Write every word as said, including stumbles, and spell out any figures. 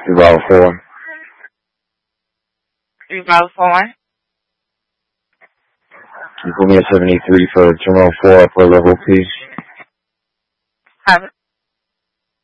Route four. Route four. You put me at seventy-three for Jerome four for level, please. Have